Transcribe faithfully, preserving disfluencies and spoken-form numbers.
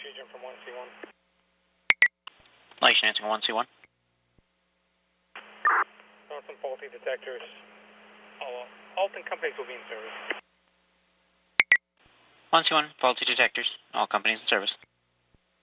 Fusion from one C one. Lake Shannon, one C one. Found some faulty detectors. All Alton companies will be in service. one C one, faulty detectors. All companies in service.